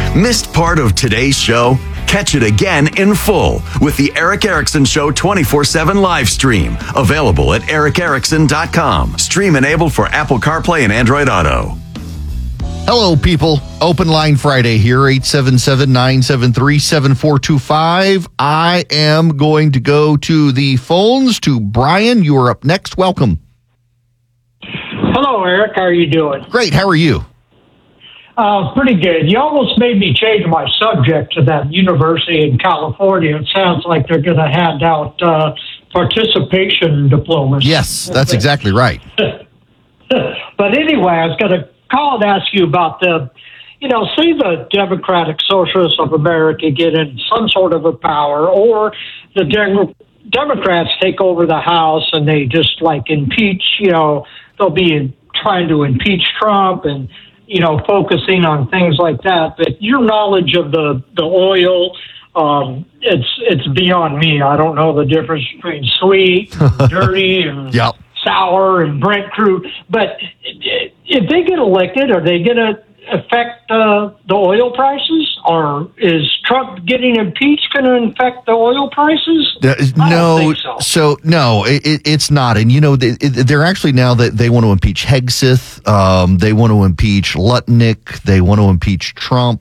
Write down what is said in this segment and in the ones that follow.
Missed part of today's show? Catch it again in full with the Eric Erickson Show 24/7 live stream. Available at ericerickson.com. Stream enabled for Apple CarPlay and Android Auto. Hello, people. Open Line Friday here, 877-973-7425. I am going to go to the phones to Brian. You are up next. Welcome. Hello, Eric. How are you doing? Great. How are you? Pretty good. You almost made me change my subject to that university in California. It sounds like they're going to hand out participation diplomas. Yes, that's exactly right. But anyway, I was going to call and ask you about say the Democratic Socialists of America get in some sort of a power, or the Democrats take over the House and they just impeach, they'll be trying to impeach Trump and, focusing on things like that. But your knowledge of the oil, it's beyond me. I don't know the difference between sweet, and dirty, and Yep. sour, and Brent crude. But if they get elected, are they going to affect the oil prices? Or is Trump getting impeached going to affect the oil prices? I don't think so. No, it's not. And, they're actually now that they want to impeach Hegseth. They want to impeach Lutnick. They want to impeach Trump.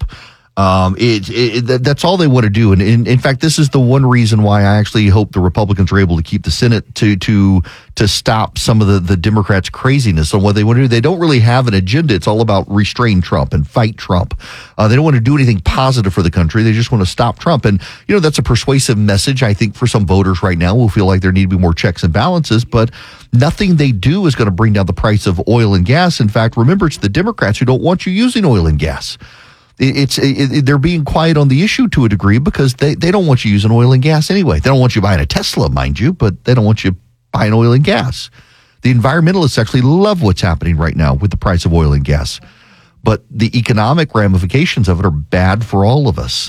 That's all they want to do. And in fact, this is the one reason why I actually hope the Republicans are able to keep the Senate to stop some of the Democrats' craziness on what they want to do. They don't really have an agenda. It's all about restrain Trump and fight Trump. They don't want to do anything positive for the country. They just want to stop Trump. And, that's a persuasive message, I think, for some voters right now who feel like there need to be more checks and balances. But nothing they do is going to bring down the price of oil and gas. In fact, remember, it's the Democrats who don't want you using oil and gas. They're being quiet on the issue to a degree because they don't want you using oil and gas anyway. They don't want you buying a Tesla, mind you, but they don't want you buying oil and gas. The environmentalists actually love what's happening right now with the price of oil and gas. But the economic ramifications of it are bad for all of us.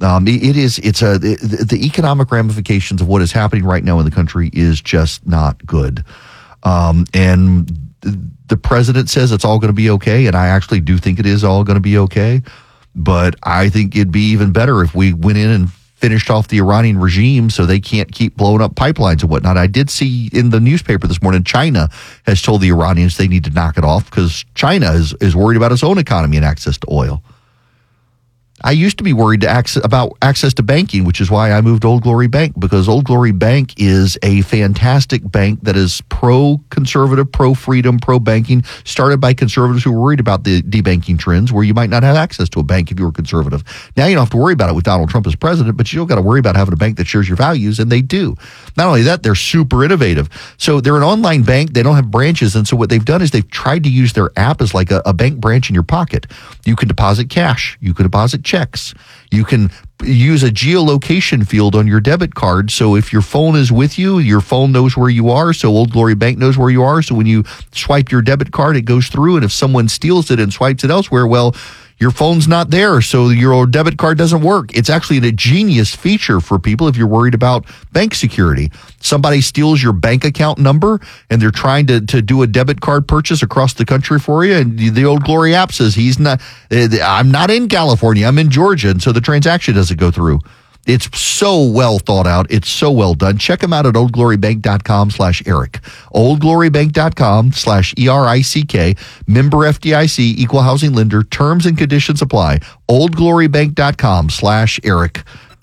The economic ramifications of what is happening right now in the country is just not good. And the president says it's all going to be okay, and I actually do think it is all going to be okay. But I think it'd be even better if we went in and finished off the Iranian regime so they can't keep blowing up pipelines and whatnot. I did see in the newspaper this morning, China has told the Iranians they need to knock it off because China is worried about its own economy and access to oil. I used to be worried about access to banking, which is why I moved to Old Glory Bank, because Old Glory Bank is a fantastic bank that is pro-conservative, pro-freedom, pro-banking, started by conservatives who were worried about the debanking trends where you might not have access to a bank if you were conservative. Now you don't have to worry about it with Donald Trump as president, but you don't got to worry about having a bank that shares your values, and they do. Not only that, they're super innovative. So they're an online bank. They don't have branches, and so what they've done is they've tried to use their app as like a bank branch in your pocket. You can deposit cash. You can deposit checks. You can use a geolocation field on your debit card. So if your phone is with you, your phone knows where you are. So Old Glory Bank knows where you are. So when you swipe your debit card, it goes through. And if someone steals it and swipes it elsewhere, well, your phone's not there, so your debit card doesn't work. It's actually a genius feature for people if you're worried about bank security. Somebody steals your bank account number, and they're trying to do a debit card purchase across the country for you, and the Old Glory app says, I'm not in California, I'm in Georgia, and so the transaction doesn't go through. It's so well thought out. It's so well done. Check them out at oldglorybank.com/Eric. oldglorybank.com/ERICK. Member FDIC, equal housing lender. Terms and conditions apply. oldglorybank.com/Eric.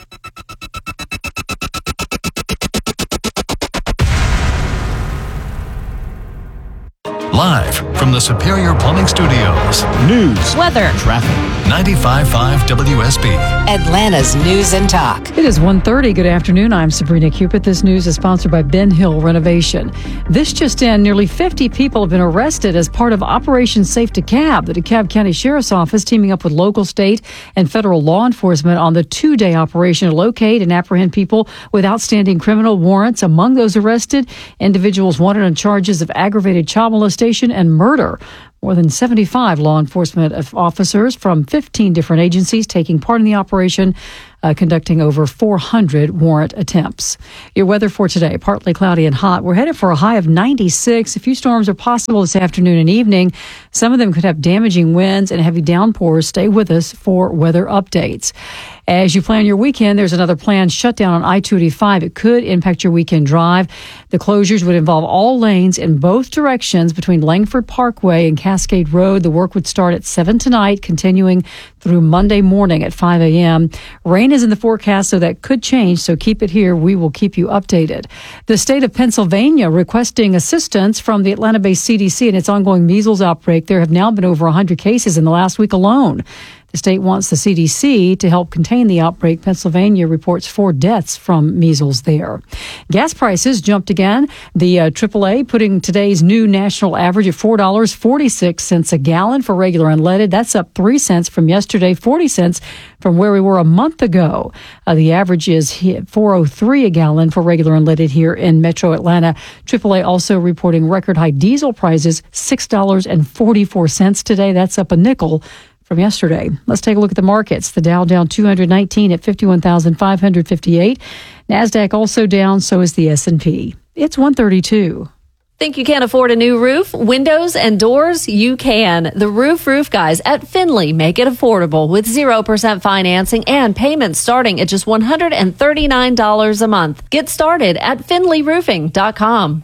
Live from the Superior Plumbing Studios. News, weather, traffic. 95.5 WSB. Atlanta's News and Talk. It is 1:30. Good afternoon. I'm Sabrina Cupid. This news is sponsored by Ben Hill Renovation. This just in, nearly 50 people have been arrested as part of Operation Safe DeKalb. The DeKalb County Sheriff's Office teaming up with local, state, and federal law enforcement on the two-day operation to locate and apprehend people with outstanding criminal warrants. Among those arrested, individuals wanted on charges of aggravated child molestation molestation, and murder. More than 75 law enforcement officers from 15 different agencies taking part in the operation, conducting over 400 warrant attempts. Your weather for today, partly cloudy and hot. We're headed for a high of 96. A few storms are possible this afternoon and evening. Some of them could have damaging winds and heavy downpours. Stay with us for weather updates. As you plan your weekend, there's another planned shutdown on I-285. It could impact your weekend drive. The closures would involve all lanes in both directions between Langford Parkway and Cascade Road. The work would start at 7 tonight, continuing through Monday morning at 5 a.m. Rain is in the forecast, so that could change, so keep it here. We will keep you updated. The state of Pennsylvania requesting assistance from the Atlanta-based CDC in its ongoing measles outbreak. There have now been over 100 cases in the last week alone. The state wants the CDC to help contain the outbreak. Pennsylvania reports 4 deaths from measles there. Gas prices jumped again. The AAA putting today's new national average at $4.46 a gallon for regular unleaded. That's up 3 cents from yesterday, 40 cents from where we were a month ago. The average is $4.03 a gallon for regular unleaded here in Metro Atlanta. AAA also reporting record high diesel prices, $6.44 today. That's up a nickel from yesterday. Let's take a look at the markets. The Dow down 219 at 51,558. NASDAQ also down, so is the S&P. It's 132. Think you can't afford a new roof, windows, and doors? You can. The Roof Guys at Finley make it affordable with 0% financing and payments starting at just $139 a month. Get started at finleyroofing.com.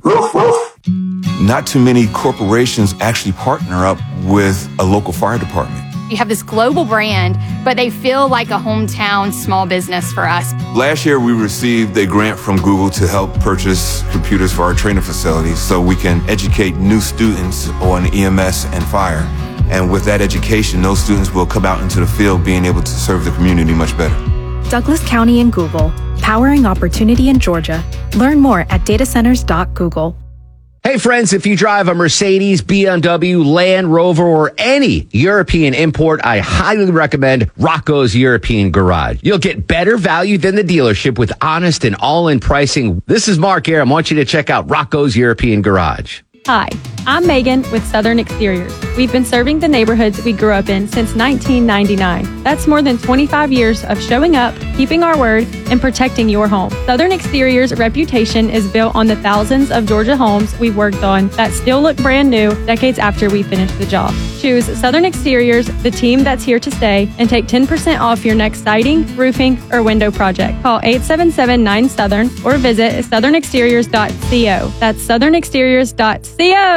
Not too many corporations actually partner up with a local fire department. You have this global brand, but they feel like a hometown small business for us. Last year, we received a grant from Google to help purchase computers for our training facilities so we can educate new students on EMS and fire. And with that education, those students will come out into the field being able to serve the community much better. Douglas County and Google, powering opportunity in Georgia. Learn more at datacenters.google. Hey friends, if you drive a Mercedes, BMW, Land Rover, or any European import, I highly recommend Rocco's European Garage. You'll get better value than the dealership with honest and all-in pricing. This is Mark Aram. I want you to check out Rocco's European Garage. Hi, I'm Megan with Southern Exteriors. We've been serving the neighborhoods we grew up in since 1999. That's more than 25 years of showing up, keeping our word, and protecting your home. Southern Exteriors' reputation is built on the thousands of Georgia homes we've worked on that still look brand new decades after we finish the job. Choose Southern Exteriors, the team that's here to stay, and take 10% off your next siding, roofing, or window project. Call 877-9-SOUTHERN or visit southernexteriors.co. That's southernexteriors.co.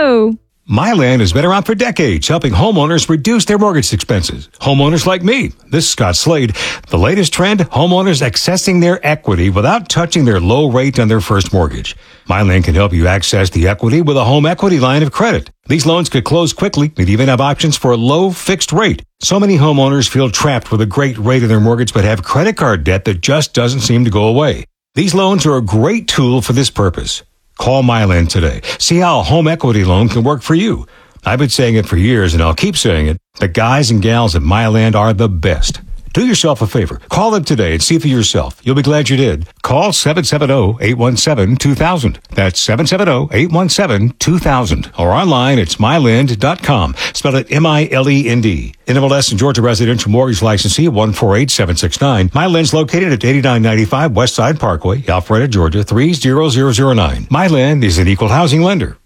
Myland has been around for decades, helping homeowners reduce their mortgage expenses. Homeowners like me. This is Scott Slade. The latest trend, homeowners accessing their equity without touching their low rate on their first mortgage. Myland can help you access the equity with a home equity line of credit. These loans could close quickly and even have options for a low fixed rate. So many homeowners feel trapped with a great rate of their mortgage but have credit card debt that just doesn't seem to go away. These loans are a great tool for this purpose. Call Myland today. See how a home equity loan can work for you. I've been saying it for years, and I'll keep saying it. The guys and gals at Myland are the best. Do yourself a favor. Call them today and see for yourself. You'll be glad you did. Call 770-817-2000. That's 770-817-2000. Or online, it's myland.com. Spell it M-I-L-E-N-D. NMLS and Georgia Residential Mortgage Licensee 148769. Myland's located at 8995 West Side Parkway, Alpharetta, Georgia 30009. Myland is an equal housing lender.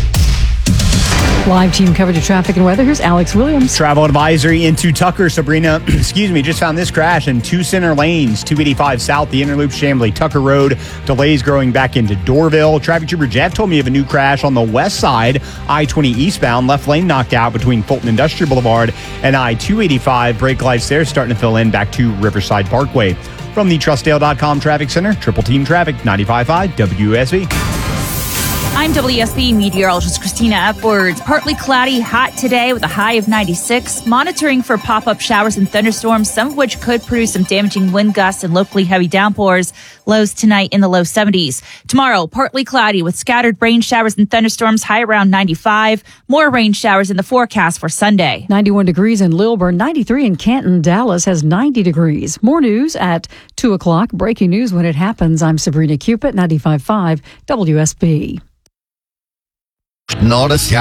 Live team coverage of traffic and weather. Here's Alex Williams. Travel advisory into Tucker, Sabrina. Just found this crash in 2 center lanes, 285 south, the Interloop Chamblee Tucker Road. Delays growing back into Dorville. Traffic trooper Jeff told me of a new crash on the west side, I-20 eastbound. Left lane knocked out between Fulton Industrial Boulevard and I-285. Brake lights there starting to fill in back to Riverside Parkway. From the TrustDale.com Traffic Center, Triple Team Traffic, 95.5 WSB. I'm WSB meteorologist Christina Upwards. Partly cloudy, hot today with a high of 96. Monitoring for pop-up showers and thunderstorms, some of which could produce some damaging wind gusts and locally heavy downpours. Lows tonight in the low 70s. Tomorrow, partly cloudy with scattered rain showers and thunderstorms, high around 95. More rain showers in the forecast for Sunday. 91 degrees in Lilburn, 93 in Canton. Dallas has 90 degrees. More news at 2 o'clock. Breaking news when it happens. I'm Sabrina Cupid, 95.5 WSB. Notice, yeah.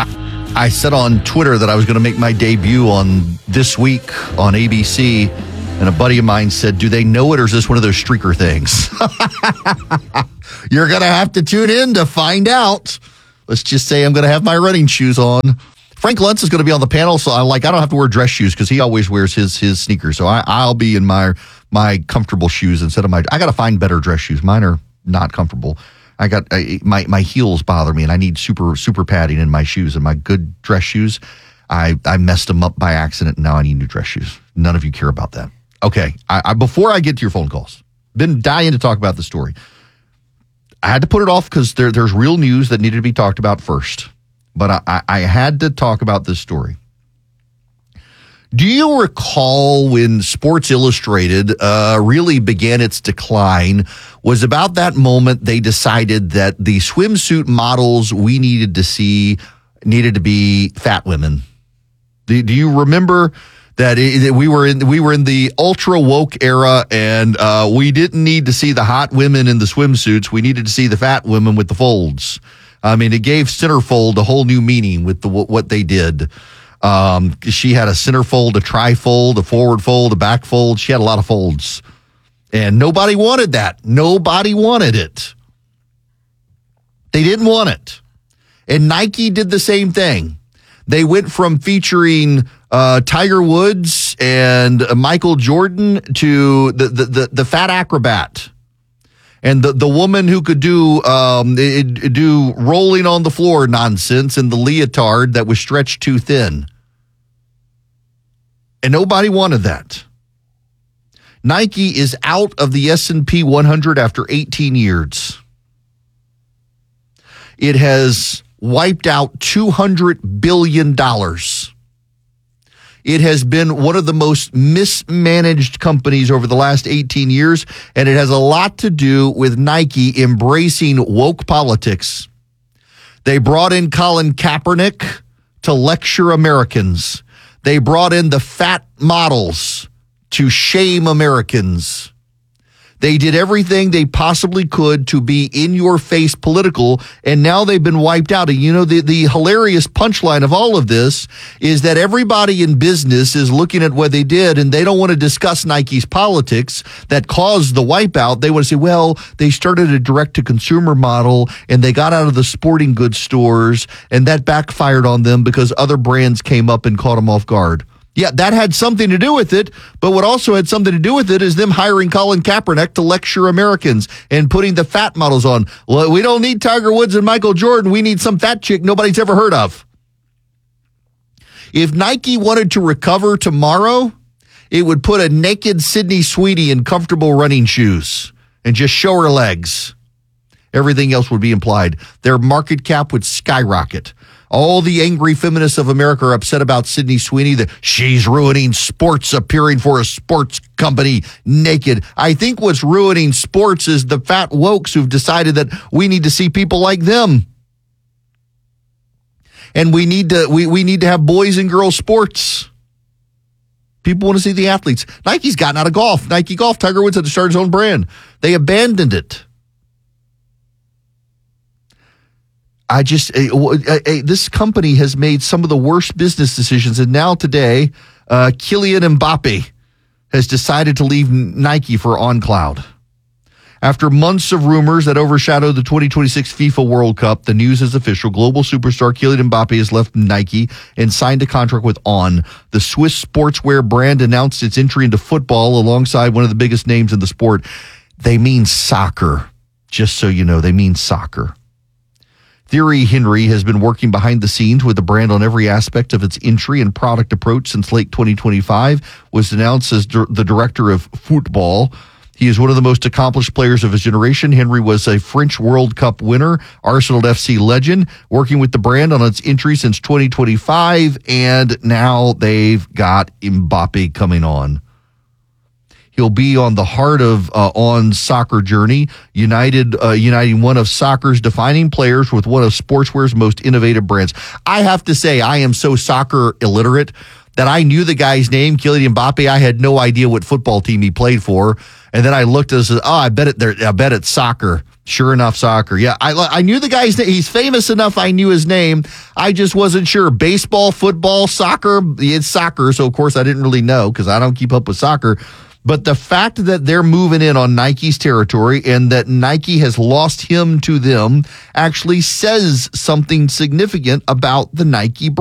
I said on Twitter that I was going to make my debut on This Week on ABC, and a buddy of mine said, do they know it, or is this one of those streaker things? You're going to have to tune in to find out. Let's just say I'm going to have my running shoes on. Frank Luntz is going to be on the panel, so I don't have to wear dress shoes because he always wears his sneakers. So I'll be in my comfortable shoes instead of I got to find better dress shoes. Mine are not comfortable. My heels bother me, and I need super padding in my shoes. And my good dress shoes, I messed them up by accident, and now I need new dress shoes. None of you care about that. Okay, before I get to your phone calls, been dying to talk about the story. I had to put it off because there's real news that needed to be talked about first. But I had to talk about this story. Do you recall when Sports Illustrated really began its decline? Was about that moment they decided that the swimsuit models we needed to see needed to be fat women. Do you remember that we were in the ultra woke era, and we didn't need to see the hot women in the swimsuits. We needed to see the fat women with the folds. I mean, it gave centerfold a whole new meaning with what they did. She had a centerfold, a trifold, a forward fold, a back fold. She had a lot of folds. And nobody wanted that. Nobody wanted it. They didn't want it. And Nike did the same thing. They went from featuring Tiger Woods and Michael Jordan to the fat acrobat. And the woman who could do rolling on the floor nonsense in the leotard that was stretched too thin. And nobody wanted that. Nike is out of the S&P 100 after 18 years. It has wiped out $200 billion. It has been one of the most mismanaged companies over the last 18 years, and it has a lot to do with Nike embracing woke politics. They brought in Colin Kaepernick to lecture Americans. They brought in the fat models to shame Americans. They did everything they possibly could to be in-your-face political, and now they've been wiped out. And you know, the hilarious punchline of all of this is that everybody in business is looking at what they did, and they don't want to discuss Nike's politics that caused the wipeout. They want to say, well, they started a direct-to-consumer model, and they got out of the sporting goods stores, and that backfired on them because other brands came up and caught them off guard. Yeah, that had something to do with it, but what also had something to do with it is them hiring Colin Kaepernick to lecture Americans and putting the fat models on. Well, we don't need Tiger Woods and Michael Jordan. We need some fat chick nobody's ever heard of. If Nike wanted to recover tomorrow, it would put a naked Sydney Sweetie in comfortable running shoes and just show her legs. Everything else would be implied. Their market cap would skyrocket. All the angry feminists of America are upset about Sydney Sweeney, that she's ruining sports, appearing for a sports company naked. I think what's ruining sports is the fat wokes who've decided that we need to see people like them. And we need to have boys and girls sports. People want to see the athletes. Nike's gotten out of golf. Nike Golf, Tiger Woods had to start his own brand. They abandoned it. This company has made some of the worst business decisions, and now today, Kylian Mbappe has decided to leave Nike for OnCloud. After months of rumors that overshadowed the 2026 FIFA World Cup, the news is official. Global superstar Kylian Mbappe has left Nike and signed a contract with On. The Swiss sportswear brand announced its entry into football alongside one of the biggest names in the sport. They mean soccer. Just so you know, they mean soccer. Thierry Henry has been working behind the scenes with the brand on every aspect of its entry and product approach since late 2025, was announced as the director of football. He is one of the most accomplished players of his generation. Henry was a French World Cup winner, Arsenal FC legend, working with the brand on its entry since 2025, and now they've got Mbappe coming on. He'll be on the heart of On's soccer journey, uniting one of soccer's defining players with one of sportswear's most innovative brands. I have to say, I am so soccer illiterate that I knew the guy's name, Kylian Mbappe. I had no idea what football team he played for, and then I looked and said, "Oh, I bet it's soccer." Sure enough, soccer. Yeah, I knew the guy's name. He's famous enough. I knew his name. I just wasn't sure. Baseball, football, soccer. It's soccer, so of course I didn't really know because I don't keep up with soccer. But the fact that they're moving in on Nike's territory and that Nike has lost him to them actually says something significant about the Nike brand.